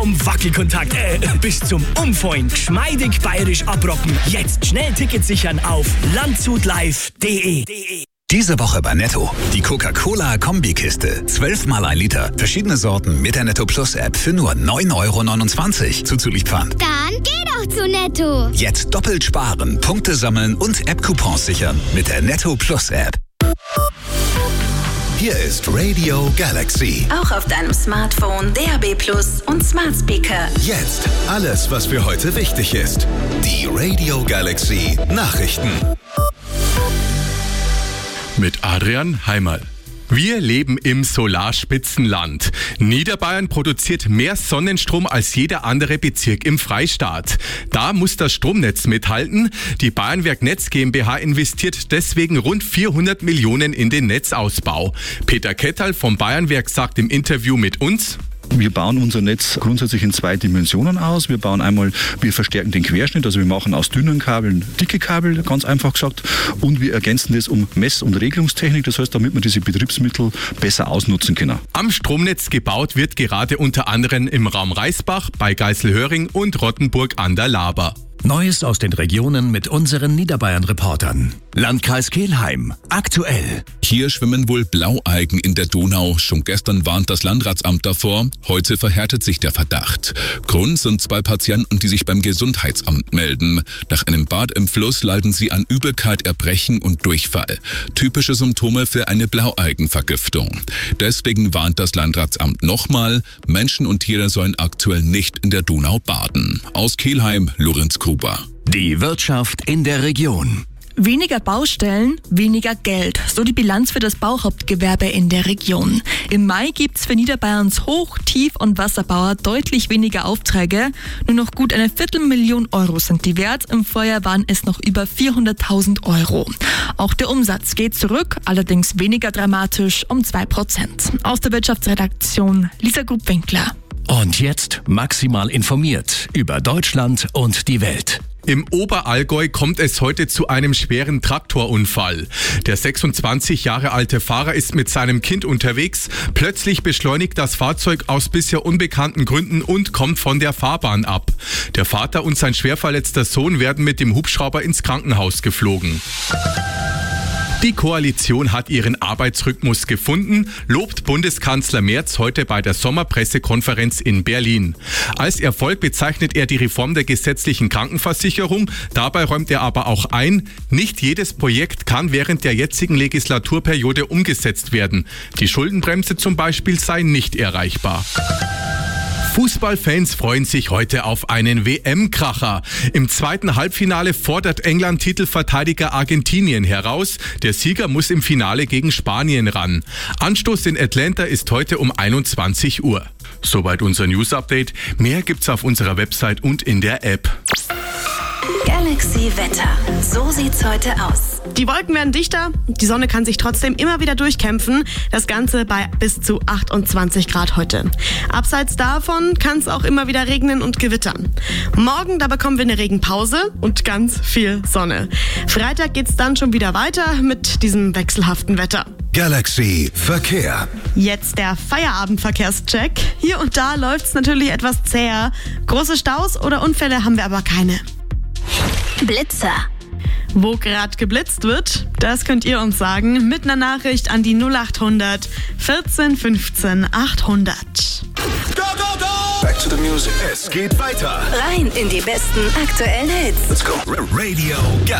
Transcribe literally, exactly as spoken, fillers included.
Um Wackelkontakt, äh, bis zum Umfallen. Geschmeidig bayerisch abrocken. Jetzt schnell Tickets sichern auf landshutlive punkt de. Diese Woche bei Netto. Die Coca-Cola-Kombikiste. zwölf mal ein Liter. Verschiedene Sorten mit der Netto Plus App für nur neun Euro neunundzwanzig. Zuzüglich Pfand. Dann geh doch zu Netto. Jetzt doppelt sparen, Punkte sammeln und App-Coupons sichern mit der Netto Plus App. Hier ist Radio Galaxy. Auch auf deinem Smartphone, D A B Plus und Smart Speaker. Jetzt alles, was für heute wichtig ist. Die Radio Galaxy Nachrichten. Mit Adrian Heimerl. Wir leben im Solarspitzenland. Niederbayern produziert mehr Sonnenstrom als jeder andere Bezirk im Freistaat. Da muss das Stromnetz mithalten. Die Bayernwerk Netz GmbH investiert deswegen rund vierhundert Millionen in den Netzausbau. Peter Ketterl vom Bayernwerk sagt im Interview mit uns: Wir bauen unser Netz grundsätzlich in zwei Dimensionen aus. Wir bauen einmal, wir verstärken den Querschnitt, also wir machen aus dünnen Kabeln dicke Kabel, ganz einfach gesagt. Und wir ergänzen das um Mess- und Regelungstechnik, das heißt, damit wir diese Betriebsmittel besser ausnutzen können. Am Stromnetz gebaut wird gerade unter anderem im Raum Reisbach, bei Geiselhöring und Rottenburg an der Laber. Neues aus den Regionen mit unseren Niederbayern-Reportern. Landkreis Kelheim. Aktuell. Hier schwimmen wohl Blaualgen in der Donau. Schon gestern warnt das Landratsamt davor. Heute verhärtet sich der Verdacht. Grund sind zwei Patienten, die sich beim Gesundheitsamt melden. Nach einem Bad im Fluss leiden sie an Übelkeit, Erbrechen und Durchfall. Typische Symptome für eine Blaualgenvergiftung. Deswegen warnt das Landratsamt nochmal, Menschen und Tiere sollen aktuell nicht in der Donau baden. Aus Kelheim, Lorenz Gruber. Die Wirtschaft in der Region. Weniger Baustellen, weniger Geld. So die Bilanz für das Bauhauptgewerbe in der Region. Im Mai gibt's für Niederbayerns Hoch-, Tief- und Wasserbauer deutlich weniger Aufträge. Nur noch gut eine Viertelmillion Euro sind die wert. Im Vorjahr waren es noch über vierhunderttausend Euro. Auch der Umsatz geht zurück, allerdings weniger dramatisch, um zwei Prozent. Aus der Wirtschaftsredaktion Lisa Grub-Winkler. Und jetzt maximal informiert über Deutschland und die Welt. Im Oberallgäu kommt es heute zu einem schweren Traktorunfall. Der sechsundzwanzig Jahre alte Fahrer ist mit seinem Kind unterwegs. Plötzlich beschleunigt das Fahrzeug aus bisher unbekannten Gründen und kommt von der Fahrbahn ab. Der Vater und sein schwerverletzter Sohn werden mit dem Hubschrauber ins Krankenhaus geflogen. Die Koalition hat ihren Arbeitsrhythmus gefunden, lobt Bundeskanzler Merz heute bei der Sommerpressekonferenz in Berlin. Als Erfolg bezeichnet er die Reform der gesetzlichen Krankenversicherung. Dabei räumt er aber auch ein, nicht jedes Projekt kann während der jetzigen Legislaturperiode umgesetzt werden. Die Schuldenbremse zum Beispiel sei nicht erreichbar. Fußballfans freuen sich heute auf einen W M-Kracher. Im zweiten Halbfinale fordert England Titelverteidiger Argentinien heraus. Der Sieger muss im Finale gegen Spanien ran. Anstoß in Atlanta ist heute um einundzwanzig Uhr. Soweit unser News-Update. Mehr gibt's auf unserer Website und in der App. Galaxy Wetter. So sieht's heute aus. Die Wolken werden dichter, die Sonne kann sich trotzdem immer wieder durchkämpfen. Das Ganze bei bis zu achtundzwanzig Grad heute. Abseits davon kann es auch immer wieder regnen und gewittern. Morgen, da bekommen wir eine Regenpause und ganz viel Sonne. Freitag geht's dann schon wieder weiter mit diesem wechselhaften Wetter. Galaxy Verkehr. Jetzt der Feierabendverkehrscheck. Hier und da läuft's natürlich etwas zäher. Große Staus oder Unfälle haben wir aber keine. Blitzer. Wo gerade geblitzt wird, das könnt ihr uns sagen mit einer Nachricht an die null achthundert vierzehn fünfzehn achthundert. Go, go, go! Back to the music. Es geht weiter. Rein in die besten aktuellen Hits. Let's go. Radio Galaxy.